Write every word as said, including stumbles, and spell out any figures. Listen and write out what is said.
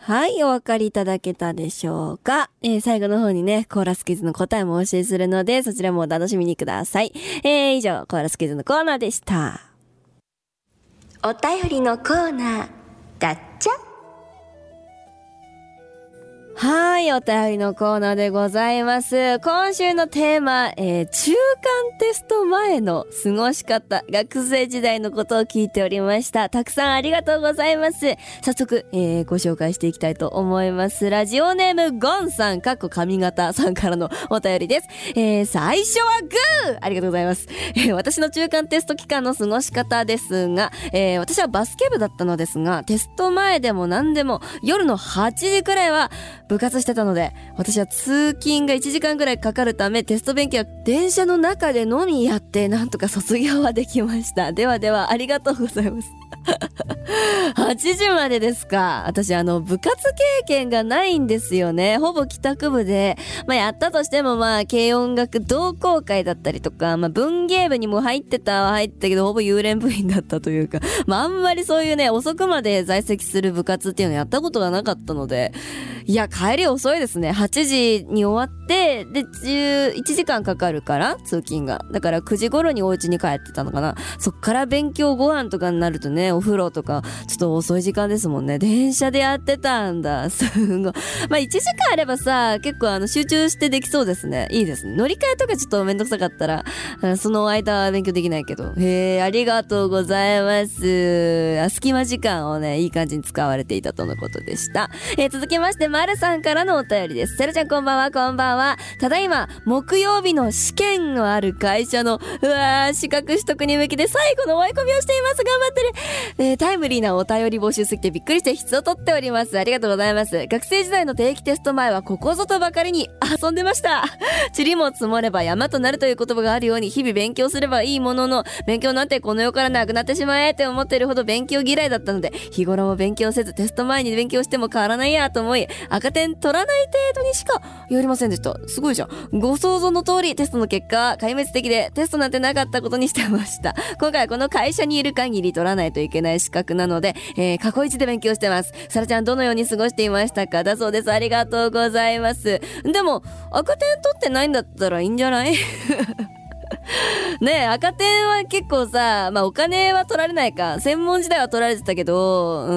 はい、お分かりいただけたでしょうか。えー、最後の方にね、コーラスクイズの答えもお教えするので、そちらもお楽しみにください。えー、以上、コーラスクイズのコーナーでした。お便りのコーナー、ガッチャ。はい、お便りのコーナーでございます。今週のテーマ、えー、中間テスト前の過ごし方、学生時代のことを聞いておりました。たくさんありがとうございます。早速、えー、ご紹介していきたいと思います。ラジオネームゴンさん、かっこ髪型さんからのお便りです。えー、最初はグーありがとうございます。えー、私の中間テスト期間の過ごし方ですが、えー、私はバスケ部だったのですが、テスト前でも何でも夜のはちじくらいは部活してたので、私は通勤がいちじかんぐらいかかるため、テスト勉強は電車の中でのみやって、なんとか卒業はできました。ではでは、ありがとうございます。はちじまでですか。私あの部活経験がないんですよね。ほぼ帰宅部で、まあやったとしてもまあ軽音楽同好会だったりとか、まあ文芸部にも入ってたは入ってたけど、ほぼ幽霊部員だったというか、まああんまりそういうね、遅くまで在籍する部活っていうのやったことがなかったので、いや帰り遅いですね。はちじに終わって、でじゅういちじかんかかるから通勤が、だからくじ頃にお家に帰ってたのかな。そっから勉強ご飯とかになるとね、お風呂とかちょっと遅い時間ですもんね。電車でやってたんだ。すごい。まあいちじかんあればさ、結構あの集中してできそうですね。いいですね。乗り換えとかちょっとめんどくさかったら、その間は勉強できないけど。へえ、ありがとうございます。隙間時間をね、いい感じに使われていたとのことでした。えー、続きまして、まるさんからのお便りです。セルちゃんこんばんは、こんばんは。ただいま、木曜日の試験のある会社の、うわー、資格取得に向けて最後の追い込みをしています。頑張ってね。えー、タイムリーなお便り募集すぎてびっくりして質を取っております。ありがとうございます。学生時代の定期テスト前はここぞとばかりに遊んでました。塵も積もれば山となるという言葉があるように、日々勉強すればいいものの、勉強なんてこの世からなくなってしまえって思っているほど勉強嫌いだったので、日頃も勉強せずテスト前に勉強しても変わらないやと思い、赤点取らない程度にしかやりませんでした。すごいじゃん。ご想像の通りテストの結果は壊滅的で、テストなんてなかったことにしてました。今回はこの会社にいる限り取らないといけない資格なので、えー、過去一で勉強してます。さらちゃんどのように過ごしていましたか？だそうです。ありがとうございます。でも赤点取ってないんだったらいいんじゃない？ねえ、赤点は結構さ、まあお金は取られないか、専門時代は取られてたけど、